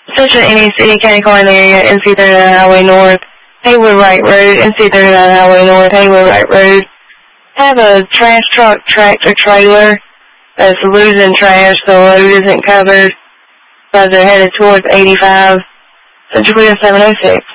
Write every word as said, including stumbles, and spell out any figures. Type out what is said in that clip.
Central Indian City, County Corn area, N C thirty-nine Highway North, Haywood Wright Road, N C thirty-nine Highway North, Haywood Wright Road. Have a trash truck, tractor, trailer that's losing trash. The load isn't covered, but they're headed towards eighty-five. Central Clear seven oh six.